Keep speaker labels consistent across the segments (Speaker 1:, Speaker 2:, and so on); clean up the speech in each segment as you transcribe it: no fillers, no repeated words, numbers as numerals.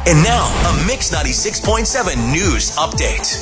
Speaker 1: And now, a Mix 96.7 news update.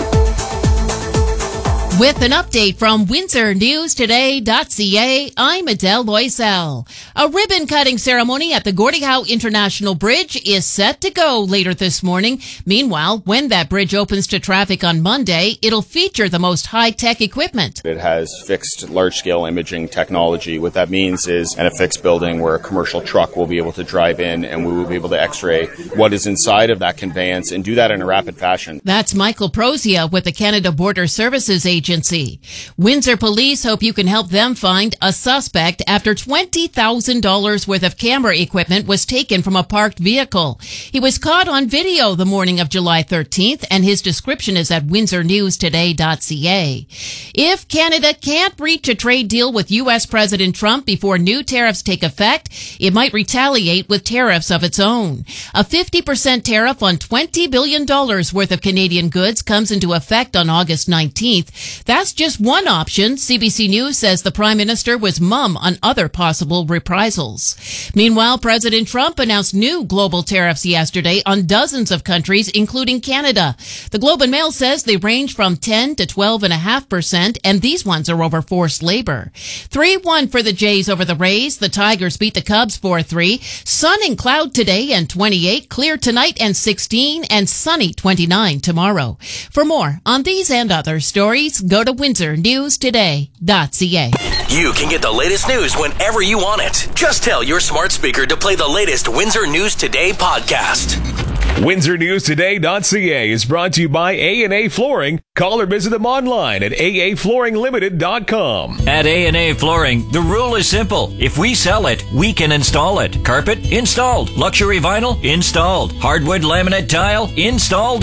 Speaker 2: With an update from WindsorNewsToday.ca, I'm Adele Loisel. A ribbon-cutting ceremony at the Gordie Howe International Bridge is set to go later this morning. Meanwhile, when that bridge opens to traffic on Monday, it'll feature the most high-tech equipment.
Speaker 3: It has fixed large-scale imaging technology. What that means is in a fixed building where a commercial truck will be able to drive in and we will be able to x-ray what is inside of that conveyance and do that in a rapid fashion.
Speaker 2: That's Michael Prozia with the Canada Border Services Agency. Windsor police hope you can help them find a suspect after $20,000 worth of camera equipment was taken from a parked vehicle. He was caught on video the morning of July 13th, and his description is at WindsorNewsToday.ca. If Canada can't reach a trade deal with U.S. President Trump before new tariffs take effect, it might retaliate with tariffs of its own. A 50% tariff on $20 billion worth of Canadian goods comes into effect on August 19th. That's just one option. CBC News says the Prime Minister was mum on other possible reprisals. Meanwhile, President Trump announced new global tariffs yesterday on dozens of countries, including Canada. The Globe and Mail says they range from 10 to 12.5%, and these ones are over forced labor. 3-1 for the Jays over the Rays. The Tigers beat the Cubs 4-3. Sun and cloud today and 28, clear tonight and 16, and sunny 29 tomorrow. For more on these and other stories, go to WindsorNewsToday.ca.
Speaker 1: You can get the latest news whenever you want it. Just tell your smart speaker to play the latest Windsor News Today podcast.
Speaker 4: WindsorNewsToday.ca is brought to you by A&A Flooring. Call or visit them online at aaflooringlimited.com.
Speaker 5: At A&A Flooring, the rule is simple. If we sell it, we can install it. Carpet? Installed. Luxury vinyl? Installed. Hardwood laminate tile? Installed.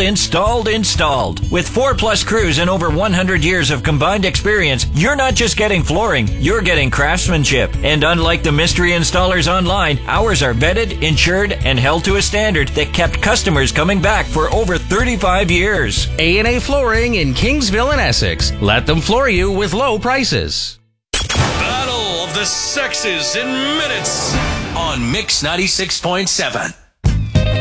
Speaker 5: With 4+ crews and over 100 years of combined experience, you're not just getting flooring, you're getting craftsmanship. And unlike the mystery installers online, ours are vetted, insured, and held to a standard that kept customers coming back for over 35 years.
Speaker 6: A&A Flooring in Kingsville and Essex. Let them floor you with low prices.
Speaker 1: Battle of the Sexes in minutes on Mix 96.7.